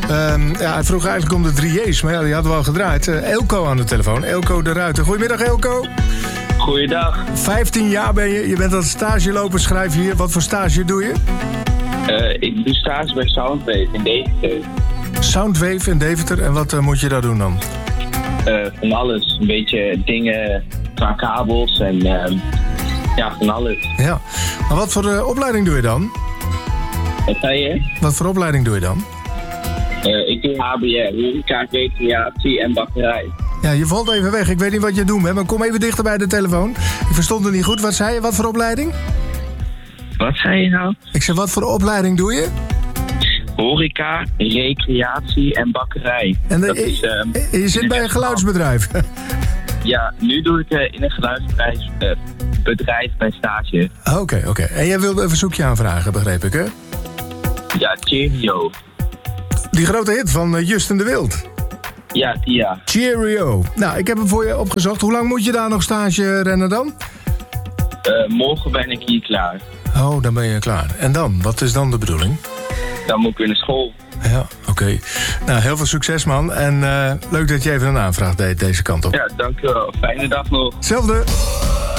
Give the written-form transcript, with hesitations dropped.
Hij vroeg eigenlijk om de 3J's, maar die hadden we al gedraaid. Eelco aan de telefoon. Eelco de Ruiter. Goedemiddag, Eelco. Goeiedag. 15 jaar ben je. Je bent aan het stage lopen, schrijf hier. Wat voor stage doe je? Ik doe stage bij Soundwave in Deventer. Soundwave in Deventer. En wat moet je daar doen dan? Van alles. Een beetje dingen qua kabels en van alles. Ja. Maar wat voor opleiding doe je dan? Wat zei je? Wat voor opleiding doe je dan? Ik doe HBR, horeca, recreatie en bakkerij. Ja, je valt even weg. Ik weet niet wat je doet, maar kom even dichter bij de telefoon. Ik verstond het niet goed. Wat zei je? Wat voor opleiding? Wat zei je nou? Ik zei, wat voor opleiding doe je? Horeca, recreatie en bakkerij. En je zit bij een geluidsbedrijf? Ja, nu doe ik in een geluidsbedrijf bij stage. Oké. En jij wilde een verzoekje aanvragen, begreep ik, hè? Ja, Cheerio. Die grote hit van Justin de Wild. Ja, die ja. Cheerio. Nou, ik heb hem voor je opgezocht. Hoe lang moet je daar nog stage rennen dan? Morgen ben ik hier klaar. Oh, dan ben je klaar. En dan? Wat is dan de bedoeling? Dan moet ik weer naar school. Ja, oké. Nou, heel veel succes, man. En leuk dat je even een aanvraag deed deze kant op. Ja, dankjewel. Fijne dag nog. Hetzelfde.